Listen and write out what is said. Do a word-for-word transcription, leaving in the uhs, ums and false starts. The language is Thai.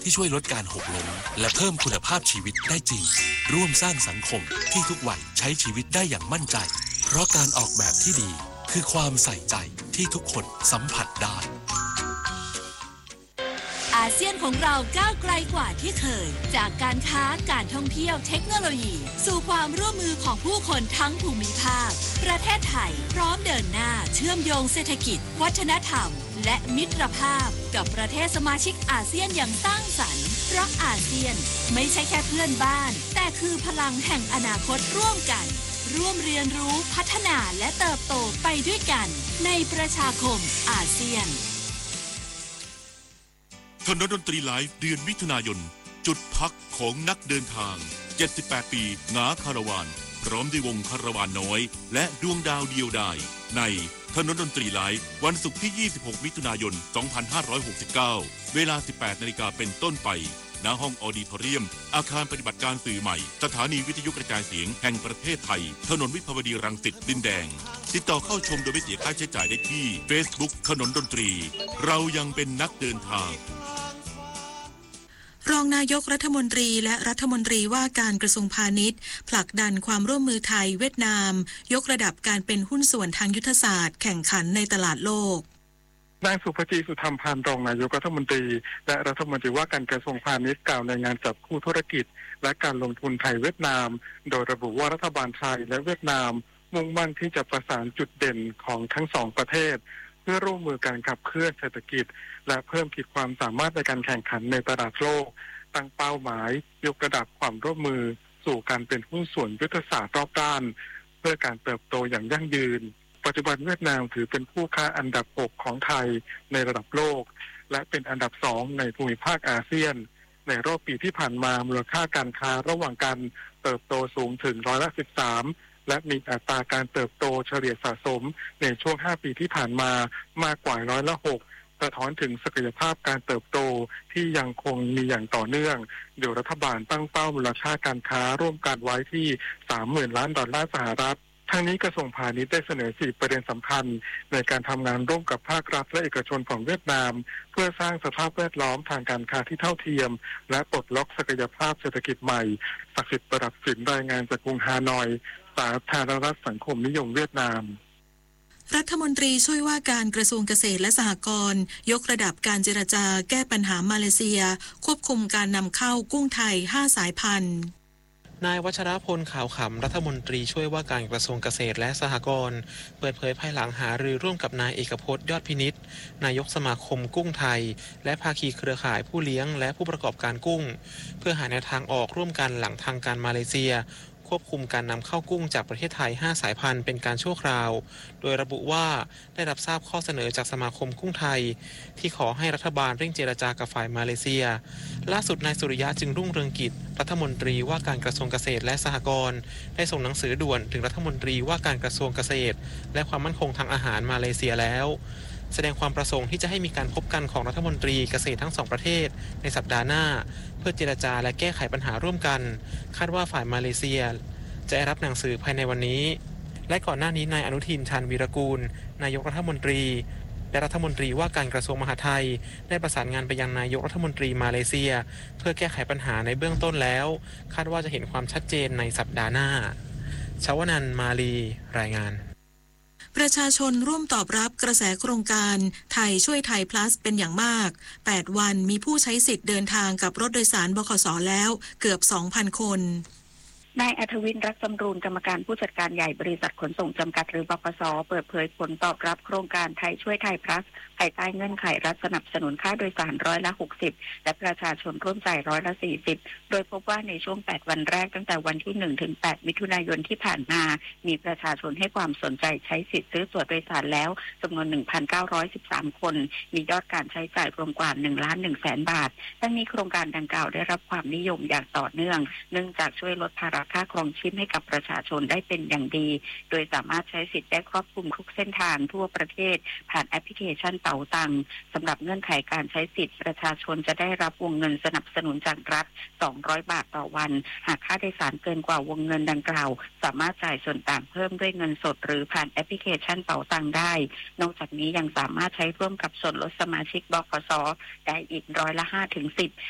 ที่ช่วยลดการหกล้มและเพิ่มคุณภาพชีวิตได้จริงร่วมสร้างสังคมที่ทุกวัยใช้ชีวิตได้อย่างมั่นใจเพราะการออกแบบที่ดีคือความใส่ใจที่ทุกคนสัมผัสได้อาเซียนของเราก้าวไกลกว่าที่เคยจากการค้าการท่องเที่ยวเทคโนโลยีสู่ความร่วมมือของผู้คนทั้งภูมิภาคประเทศไทยพร้อมเดินหน้าเชื่อมโยงเศรษฐกิจวัฒนธรรมและมิตรภาพกับประเทศสมาชิกอาเซียนอย่างสร้างสรรค์เพราะอาเซียนไม่ใช่แค่เพื่อนบ้านแต่คือพลังแห่งอนาคตร่วมกันร่วมเรียนรู้พัฒนาและเติบโตไปด้วยกันในประชาคมอาเซียนถนนดนตรีไลฟ์เดือนมิถุนายนจุดพักของนักเดินทางเจ็ดสิบแปดปีงาคาราวานพร้อมด้วยวงคาราวานน้อยและดวงดาวเดียวดายในถนนดนตรีไลฟ์วันศุกร์ที่ยี่สิบหกมิถุนายนสองพันห้าร้อยหกสิบเก้าเวลา สิบแปดนาฬิกาเป็นต้นไปณห้องออดิทอเรียมอาคารปฏิบัติการสื่อใหม่สถานีวิทยุกระจายเสียงแห่งประเทศไทยถนนวิภาวดีรังสิตดินแดงติดต่อเข้าชมโดยไม่เสียค่าใช้จ่ายได้ที่ Facebook ถนนดนตรีเรายังเป็นนักเดินทางรองนายกรัฐมนตรีและรัฐมนตรีว่าการกระทรวงพาณิชย์ผลักดันความร่วมมือไทยเวียดนามยกระดับการเป็นหุ้นส่วนทางยุทธศาสตร์แข่งขันในตลาดโลกนางสุภจีสุธรรมพันธ์รองนายกรัฐมนตรีและรัฐมนตรีว่าการกระทรวงพาณิชย์กล่าวในงานจับคู่ธุรกิจและการลงทุนไทยเวียดนามโดยระบุว่ารัฐบาลไทยและเวียดนามมุ่งมั่นที่จะประสานจุดเด่นของทั้งสองประเทศเพื่อร่วมมือการขับเคลื่อนเศรษฐกิจและเพิ่มขีดความสามารถในการแข่งขันในตลาดโลกตั้งเป้าหมายยกระดับความร่วมมือสู่การเป็นหุ้นส่วนยุทธศาสตร์รอบด้านเพื่อการเติบโตอย่างยั่งยืนปัจจุบันเวียดนามถือเป็นผู้ค้าอันดับหกของไทยในระดับโลกและเป็นอันดับสองในภูมิภาคอาเซียนในรอบปีที่ผ่านมามูลค่าการค้าระหว่างกันเติบโตสูงถึงร้อยละสิบสามและมีอัตราการเติบโตเฉลี่ยสะสมในช่วงห้าปีที่ผ่านมามากกว่าร้อยละหกสะท้อนถึงศักยภาพการเติบโตที่ยังคงมีอย่างต่อเนื่องโดยรัฐบาลตั้งเป้ามูลค่าการค้าร่วมกันไว้ที่ สามหมื่น ล้านดอลลาร์สหรัฐทั้งนี้กระทรวงพาณิชย์ได้เสนอสี่ประเด็นสำคัญในการทำงานร่วมกับภาครัฐและเอกชนของเวียดนามเพื่อสร้างสภาพแวดล้อมทางการค้าที่เท่าเทียมและปลดล็อกศักยภาพเศรษฐกิจใหม่ศักดิ์สิทธิ์ประดับสินรายงานจากกรุงฮานอยสาธารณรัฐสังคมนิยมเวียดนามรัฐมนตรีช่วยว่าการกระทรวงเกษตรและสหกรณ์ยกระดับการเจรจาแก้ปัญหามาเลเซียควบคุมการนำเข้ากุ้งไทยห้าสายพันธุ์นายวัชรพลขาวขำรัฐมนตรีช่วยว่าการกระทรวงเกษตรและสหกรณ์เปิดเผยภายหลังหารือร่วมกับนายเอกพจน์ยอดพินิจนายกสมาคมกุ้งไทยและภาคีเครือข่ายผู้เลี้ยงและผู้ประกอบการกุ้งเพื่อหาแนวทางออกร่วมกันหลังทางการมาเลเซียควบคุมการนำเข้ากุ้งจากประเทศไทยห้าสายพันธุ์เป็นการชั่วคราวโดยระบุว่าได้รับทราบข้อเสนอจากสมาคมกุ้งไทยที่ขอให้รัฐบาลเร่งเจรจากับฝ่ายมาเลเซียล่าสุดนายสุริยะจึงรุ่งเรืองกิจรัฐมนตรีว่าการกระทรวงเกษตรและสหกรณ์ได้ส่งหนังสือด่วนถึงรัฐมนตรีว่าการกระทรวงเกษตรและความมั่นคงทางอาหารมาเลเซียแล้วแสดงความประสงค์ที่จะให้มีการพบกันของรัฐมนตรีเกษตรทั้งสองประเทศในสัปดาห์หน้าเพื่อเจรจาและแก้ไขปัญหาร่วมกันคาดว่าฝ่ายมาเลเซียจะได้รับหนังสือภายในวันนี้และก่อนหน้านี้นายอนุทินชาญวีรกูลนายกรัฐมนตรีและรัฐมนตรีว่าการกระทรวงมหาดไทยได้ประสานงานไปยังนายกรัฐมนตรีมาเลเซียเพื่อแก้ไขปัญหาในเบื้องต้นแล้วคาดว่าจะเห็นความชัดเจนในสัปดาห์หน้าชวนันท์มาลีรายงานประชาชนร่วมตอบรับกระแสโครงการไทยช่วยไทย plus เป็นอย่างมากแปดวันมีผู้ใช้สิทธิ์เดินทางกับรถโดยสารบขส.แล้วเกือบ สองพัน คนนายอัธวินรักจำรูนกรรมการผู้จัดการใหญ่บริษัทขนส่งจำกัดหรือบขส.เปิดเผยผลตอบรับโครงการไทยช่วยไทย plus ภายใต้เงื่อนไขรัฐสนับสนุนค่าโดยสารร้อยละหกสิบและประชาชนร่วมจ่ายร้อยละสี่สิบโดยพบว่าในช่วงแปดวันแรกตั้งแต่วันที่หนึ่งถึงแปดมิถุนายนที่ผ่านมามีประชาชนให้ความสนใจใช้สิทธิ์ซื้อตั๋วโดยสารแล้วจำนวน หนึ่งพันเก้าร้อยสิบสาม คนมียอดการใช้จ่ายรวมกว่า หนึ่งล้านหนึ่งแสน บาททั้งนี้โครงการดังกล่าวได้รับความนิยมอย่างต่อเนื่องเนื่องจากช่วยลดภาระค่าครองชีพให้กับประชาชนได้เป็นอย่างดีโดยสามารถใช้สิทธิ์ได้ครอบคลุมทุกเส้นทางทั่วประเทศผ่านแอปพลิเคชันเป๋าตังค์สำหรับเงื่อนไขการใช้สิทธิ์ประชาชนจะได้รับวงเงินสนับสนุนจากรัฐสองร้อยบาทต่อวันหากค่าโดยสารเกินกว่าวงเงินดังกล่าวสามารถจ่ายส่วนต่างเพิ่มด้วยเงินสดหรือผ่านแอปพลิเคชันเป๋าตังค์ได้นอกจากนี้ยังสามารถใช้ร่วมกับส่วนลดสมาชิกบขส.ได้อีกร้อยละห้าถึงสิบ